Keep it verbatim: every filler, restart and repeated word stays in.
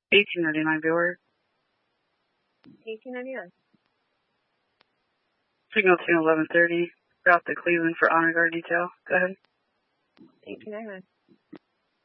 eighteen ninety-nine, Buick. eighteen ninety-nine. Signal to eleven thirty. Route to Cleveland for honor guard detail. Go ahead. eighteen ninety-nine.